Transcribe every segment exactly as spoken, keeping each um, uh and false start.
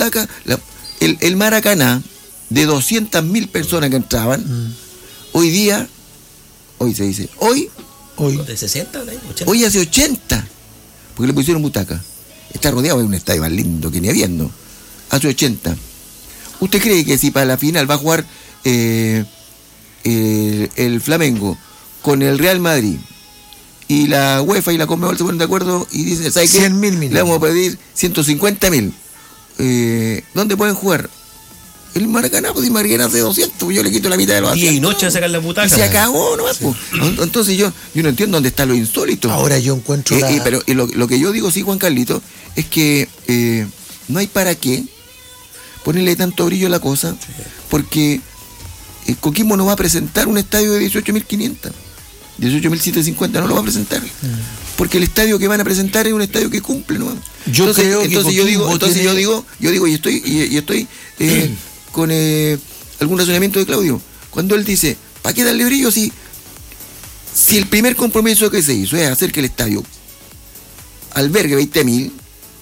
butacas. La, el, el Maracaná, de doscientas mil personas que entraban, mm. hoy día, hoy se dice, hoy, hoy, ¿de sesenta? ochenta? Hoy hace ochenta, porque le pusieron butacas. Está rodeado de un estadio más lindo que ni habiendo. Hace ochenta. ¿Usted cree que si para la final va a jugar eh, eh, el Flamengo con el Real Madrid y la UEFA y la Conmebol se ponen de acuerdo y dicen, ¿sabe qué? cien mil millones. Le vamos a pedir ciento cincuenta mil. Eh, ¿Dónde pueden jugar? El Maracaná, pues el Maracaná hace doscientos, yo le quito la mitad de los día y noche a sacar la butaca. Y se acabó nomás, sí. Pues. Entonces yo, yo no entiendo dónde está lo insólito. Ahora yo encuentro eh, la... eh, Pero eh, lo, lo que yo digo, sí, Juan Carlito, es que eh, no hay para qué ponerle tanto brillo a la cosa, sí. porque el Coquimbo no va a presentar un estadio de dieciocho mil quinientos, dieciocho mil setecientos cincuenta, no lo va a presentar. Mm. Porque el estadio que van a presentar es un estadio que cumple, ¿no? Yo entonces, creo entonces que yo digo, entonces tiene... yo digo, yo digo y estoy y, y estoy eh, con eh, algún razonamiento de Claudio. Cuando él dice, ¿para qué darle brillo si si el primer compromiso que se hizo es hacer que el estadio albergue veinte mil?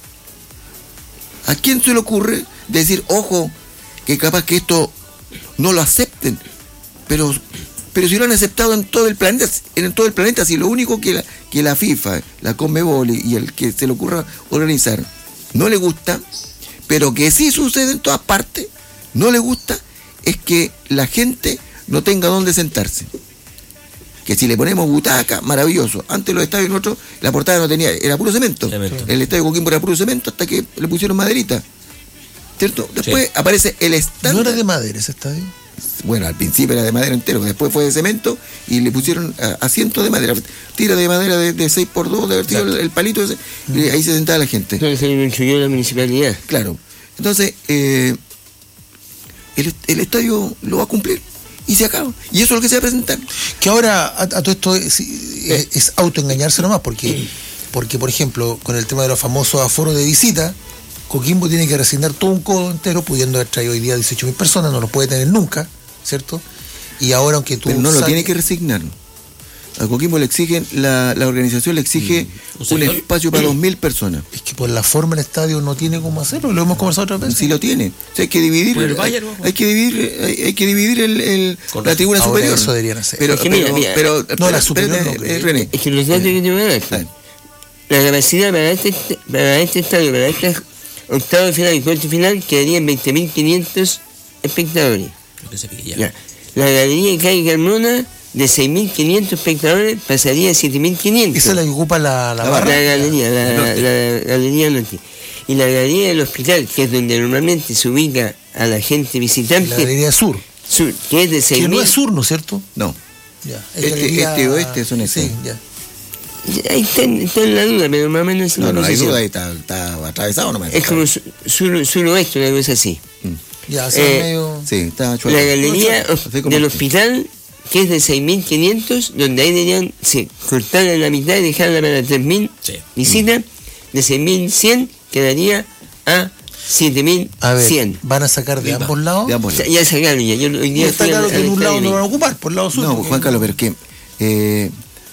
¿A quién se le ocurre decir, ojo, que capaz que esto no lo acepten? Pero pero si lo han aceptado en todo el planeta, en todo el planeta, si lo único que la, que la FIFA, la Conmebol y el que se le ocurra organizar no le gusta, pero que sí sucede en todas partes, no le gusta, es que la gente no tenga dónde sentarse. Que si le ponemos butaca, maravilloso. Antes los estadios nosotros, la portada no tenía, era puro cemento. cemento. El estadio Coquimbo era puro cemento hasta que le pusieron maderita. ¿Cierto? Después sí. aparece el estándar. ¿No era de madera ese estadio? Bueno, al principio era de madera entero, después fue de cemento y le pusieron asientos de madera. Tira de madera de, de seis por dos, de haber el, el palito ese, mm. y ahí se sentaba la gente. Entonces se lo incluyó la municipalidad. Claro. Entonces, eh, el, el estadio lo va a cumplir y se acaba. Y eso es lo que se va a presentar. Que ahora, a, a todo esto es, es, es autoengañarse nomás, porque, porque, por ejemplo, con el tema de los famosos aforos de visita, Coquimbo tiene que resignar todo un codo entero, pudiendo haber traído hoy día dieciocho mil personas, no lo puede tener nunca, ¿cierto? Y ahora, aunque tú. Pero no saques... lo tiene que resignar. A Coquimbo le exigen, la, la organización le exige mm. un espacio para dos mil personas. Es que por la forma el estadio no tiene cómo hacerlo, lo hemos conversado otra vez. Sí lo tiene. O sea, hay que dividir. El hay, ¿no? hay que dividir, hay, hay que dividir el, el la tribuna ahora superior. Eso deberían hacer. Pero, pero, mira, mira, pero, no, pero, la superior pero, no, eh, René. Es que los datos que te voy a dar, la capacidad para este, para este estadio, para este octavo de final y cuarto final, quedarían veinte mil quinientos espectadores. Ya. La galería de Calle Carmona, de seis mil quinientos espectadores, pasaría a siete mil quinientos. Esa es la que ocupa la, la, la barra. La galería, la, la, la galería norte. Y la galería del hospital, que es donde normalmente se ubica a la gente visitante. La galería sur. Sur, que es de seis mil. Que no es sur, ¿no es cierto? No. Ya. Este, galería... este oeste son estos. Sí, ya. Ahí está, está en la duda, pero más o menos es no, la no, posición. hay duda, ahí está, está atravesado nomás. Es como sur, sur, suroeste, una cosa así. Mm. Ya, así eh, medio... Sí, está chulo. La galería no, del hospital, que es de seis mil quinientos, donde ahí deberían sí, cortarla en la mitad y dejarla para tres mil sí. visitas, de seis mil cien quedaría a siete mil cien. ¿Van a sacar de ambos lados? De ambos lados. Ya sacaron ya. Yo, hoy día está claro que en un lado no van a ocupar, por el lado sur. No, Juan Carlos, pero es que... Eh,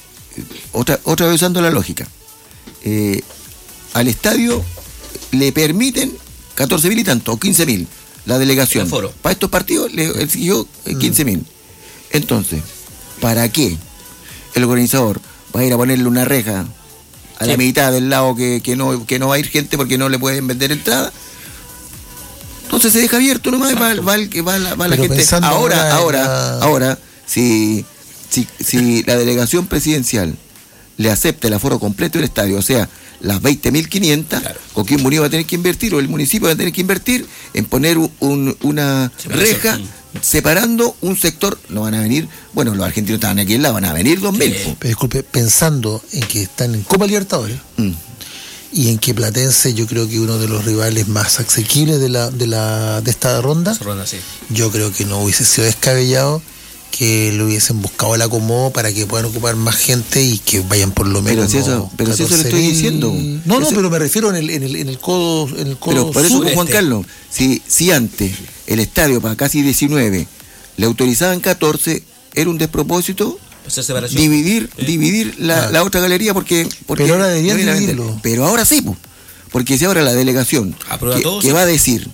otra, otra vez usando la lógica. Eh, al estadio le permiten catorce mil y tanto, o quince mil, la delegación. Para estos partidos le exigió quince mil. Mm. Entonces, ¿para qué el organizador va a ir a ponerle una reja a sí. la mitad del lado que, que, no, que no va a ir gente porque no le pueden vender entrada? Entonces se deja abierto nomás, va, va, va, va, va la gente. Ahora, ahora, la... ahora, si, si, si la delegación presidencial le acepta el aforo completo del estadio, o sea, las veinte mil quinientas, claro. Coquimbo Unido va a tener que invertir, o el municipio va a tener que invertir en poner un, un, una Separación. reja separando un sector. No van a venir, bueno, los argentinos estaban aquí en la, van a venir dos mil. Sí. Pero disculpe, pensando en que están en Copa Libertadores mm. y en que Platense, yo creo que uno de los rivales más asequibles de la de la de esta ronda, ronda sí. yo creo que no hubiese sido descabellado que lo hubiesen buscado el acomodo para que puedan ocupar más gente y que vayan por lo menos. Pero si eso, pero si eso le estoy diciendo. No, no, pero me refiero en el, en el, en el codo, en el codo. Pero por eso, Juan Carlos, si, si antes el estadio para casi diecinueve le autorizaban catorce, era un despropósito dividir, sí. dividir la, ah. la otra galería porque, porque pero ahora deberían dividirlo. Pero ahora sí, porque si ahora la delegación que, que va a decir